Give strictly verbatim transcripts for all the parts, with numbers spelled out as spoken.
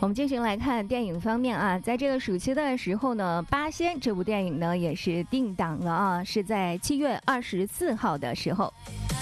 我们继续来看电影方面啊，在这个暑期的时候呢，《八仙》这部电影呢也是定档了啊，是在七月二十四号的时候。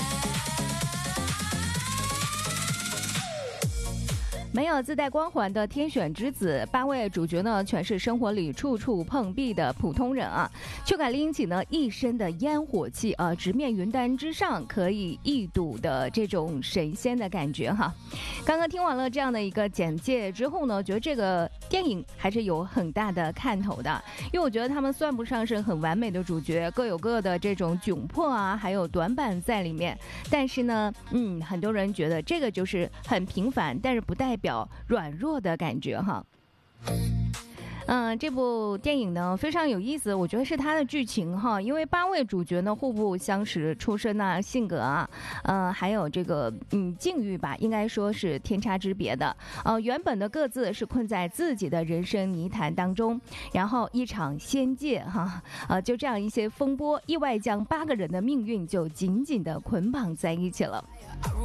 没有自带光环的天选之子，八位主角呢全是生活里处处碰壁的普通人啊，却敢拎起呢一身的烟火气啊，直面云端之上可以一睹的这种神仙的感觉哈。刚刚听完了这样的一个简介之后呢，觉得这个电影还是有很大的看头的，因为我觉得他们算不上是很完美的主角，各有各的这种窘迫啊，还有短板在里面。但是呢，嗯，很多人觉得这个就是很平凡，但是不代表表软弱的感觉哈。嗯，这部电影呢非常有意思，我觉得是它的剧情哈，因为八位主角呢互不相识，出身啊、性格啊，呃，还有这个嗯境遇吧，应该说是天差之别的。呃，原本的各自是困在自己的人生泥潭当中，然后一场仙界哈，呃，就这样一些风波，意外将八个人的命运就紧紧的捆绑在一起了。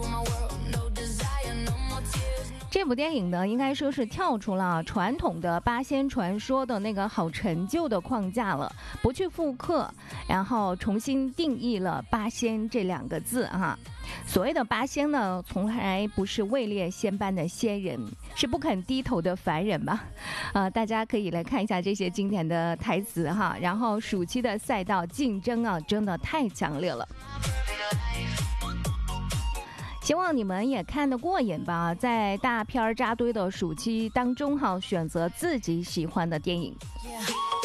这部电影呢，应该说是跳出了传统的八仙传说的那个好陈旧的框架了，不去复刻，然后重新定义了八仙这两个字哈。所谓的八仙呢，从来不是位列仙班的仙人，是不肯低头的凡人吧？呃，大家可以来看一下这些经典的台词哈。然后暑期的赛道竞争啊，真的太强烈了。希望你们也看得过瘾吧，在大片扎堆的暑期当中哈，选择自己喜欢的电影。Yeah.